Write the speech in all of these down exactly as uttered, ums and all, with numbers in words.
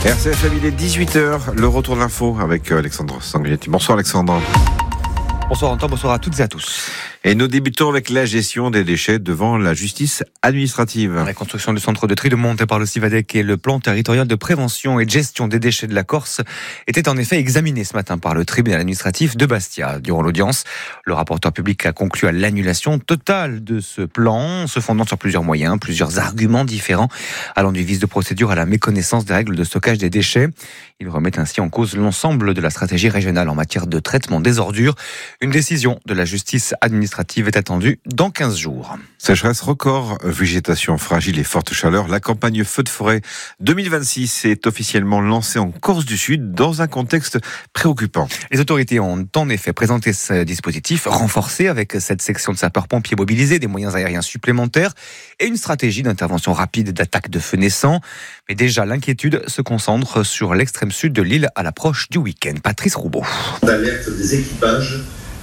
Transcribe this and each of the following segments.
R C F M, il est dix-huit heures, le retour de l'info avec Alexandre Sanguinetti. Bonsoir Alexandre. Bonsoir Antoine, bonsoir à toutes et à tous. Et nous débutons avec la gestion des déchets devant la justice administrative. La construction du centre de tri de monté par le Civadec et le plan territorial de prévention et de gestion des déchets de la Corse était en effet examiné ce matin par le tribunal administratif de Bastia. Durant l'audience, le rapporteur public a conclu à l'annulation totale de ce plan, se fondant sur plusieurs moyens, plusieurs arguments différents, allant du vice de procédure à la méconnaissance des règles de stockage des déchets. Il remet ainsi en cause l'ensemble de la stratégie régionale en matière de traitement des ordures. Une décision de la justice administrative est attendue dans quinze jours. Sécheresse record, végétation fragile et forte chaleur. La campagne Feux de forêt deux mille vingt-six est officiellement lancée en Corse du Sud dans un contexte préoccupant. Les autorités ont en effet présenté ce dispositif renforcé avec cette section de sapeurs-pompiers mobilisés, des moyens aériens supplémentaires et une stratégie d'intervention rapide d'attaque de feux naissants. Mais déjà, l'inquiétude se concentre sur l'extrême sud de l'île à l'approche du week-end. Patrice Roubaud. D'alerte des équipages.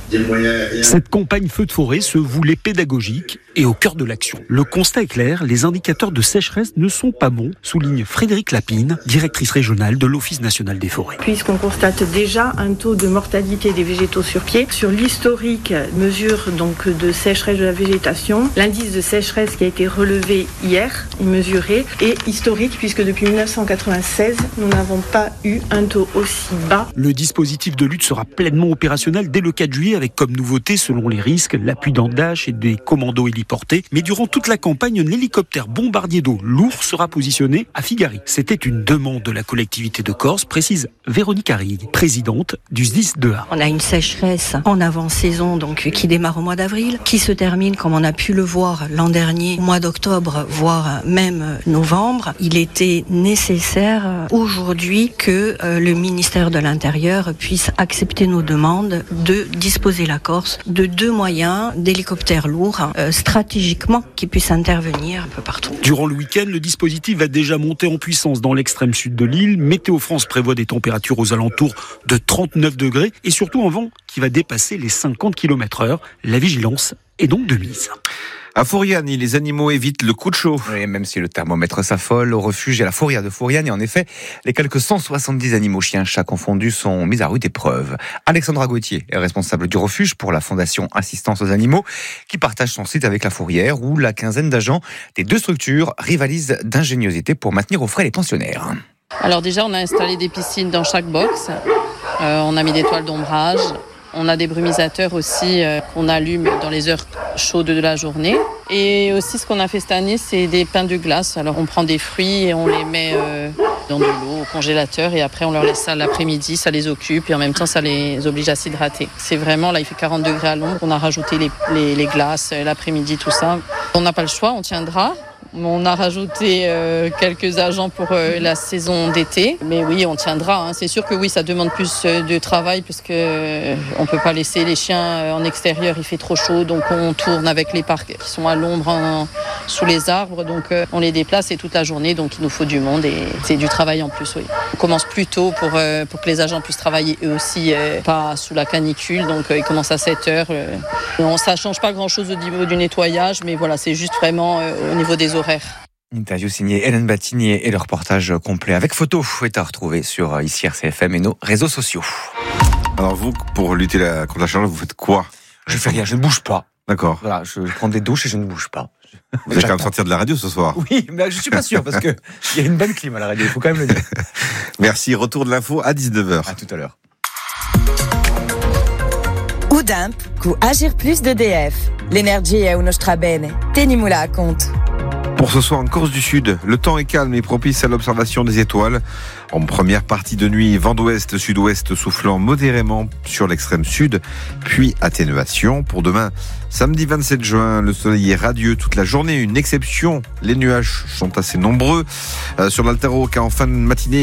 Cette campagne feu de forêt se voulait pédagogique et au cœur de l'action. Le constat est clair, les indicateurs de sécheresse ne sont pas bons, souligne Frédéric Lapine, directrice régionale de l'Office national des forêts. Puisqu'on constate déjà un taux de mortalité des végétaux sur pied. Sur l'historique mesure donc de sécheresse de la végétation, l'indice de sécheresse qui a été relevé hier et mesuré est historique puisque depuis dix-neuf cent quatre-vingt-seize, nous n'avons pas eu un taux aussi bas. Le dispositif de lutte sera pleinement opérationnel dès le quatre juillet avec comme nouveauté, selon les risques, l'appui d'Andache et des commandos héliportés. Mais durant toute la campagne, un hélicoptère bombardier d'eau lourd sera positionné à Figari. C'était une demande de la collectivité de Corse, précise Véronique Arrigue, présidente du S D I S deux A. On a une sécheresse en avant-saison donc qui démarre au mois d'avril, qui se termine, comme on a pu le voir l'an dernier, au mois d'octobre, voire même novembre. Il était nécessaire aujourd'hui que le ministère de l'Intérieur puisse accepter nos demandes de disposer la Corse de deux moyens d'hélicoptères lourds euh, stratégiquement qui puissent intervenir un peu partout. Durant le week-end, le dispositif va déjà monter en puissance dans l'extrême sud de l'île. Météo France prévoit des températures aux alentours de trente-neuf degrés et surtout un vent qui va dépasser les cinquante kilomètres heure. La vigilance est donc de mise. À Foriani, les animaux évitent le coup de chaud. Oui, même si le thermomètre s'affole, au refuge et à la fourrière de Foriani, en effet, les quelques cent soixante-dix animaux chiens, chats confondus, sont mis à rude épreuve. Alexandra Gauthier est responsable du refuge pour la Fondation Assistance aux animaux, qui partage son site avec la fourrière, où la quinzaine d'agents des deux structures rivalisent d'ingéniosité pour maintenir au frais les pensionnaires. Alors déjà, on a installé des piscines dans chaque box. Euh, on a mis des toiles d'ombrage. On a des brumisateurs aussi euh, qu'on allume dans les heures chaudes de la journée. Et aussi, ce qu'on a fait cette année, c'est des pains de glace. Alors, on prend des fruits et on les met euh, dans de l'eau au congélateur. Et après, on leur laisse ça l'après-midi. Ça les occupe et en même temps, ça les oblige à s'hydrater. C'est vraiment, là, il fait quarante degrés à l'ombre. On a rajouté les, les, les glaces l'après-midi, tout ça. On n'a pas le choix, on tiendra. On a rajouté euh, quelques agents pour euh, la saison d'été. Mais oui, on tiendra. Hein. C'est sûr que oui, ça demande plus euh, de travail puisque euh, on ne peut pas laisser les chiens euh, en extérieur. Il fait trop chaud. Donc on tourne avec les parcs qui sont à l'ombre en, sous les arbres. Donc euh, on les déplace et toute la journée. Donc il nous faut du monde et c'est du travail en plus. Oui. On commence plus tôt pour, euh, pour que les agents puissent travailler eux aussi, euh, pas sous la canicule. Donc euh, ils commencent à sept heures. Euh. On, ça ne change pas grand-chose au niveau du nettoyage. Mais voilà, c'est juste vraiment euh, au niveau des horaires. Interview signée Hélène Batignier et le reportage complet avec photo est à retrouver sur ici R C F M et nos réseaux sociaux. Alors vous, pour lutter la, contre la chaleur, vous faites quoi ? Je fais rien, je ne bouge pas. D'accord. Voilà, je prends des douches et je ne bouge pas. Vous allez quand même sortir de la radio ce soir. Oui, mais je suis pas sûr parce que il y a une bonne clim à la radio, il faut quand même le dire. Merci, retour de l'info à dix-neuf heures. À tout à l'heure. Udimp, cu Agir Plus de d'E F. L'énergie è uno strabene. Tenimula a compte. Pour ce soir en Corse du Sud, le temps est calme et propice à l'observation des étoiles. En première partie de nuit, vent d'ouest, sud-ouest soufflant modérément sur l'extrême sud, puis atténuation. Pour demain, samedi vingt-sept juin, le soleil est radieux toute la journée. Une exception, les nuages sont assez nombreux. Euh, sur l'Altaroc, en fin de matinée,